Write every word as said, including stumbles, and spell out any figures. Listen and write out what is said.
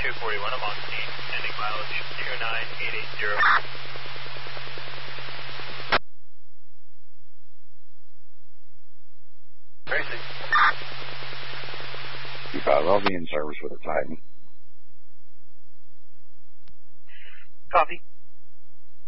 two forty-one, I'm on scene, ending mileage two nine eight eight zero. Tracy. two five, I'll be in service with a Titan. Copy.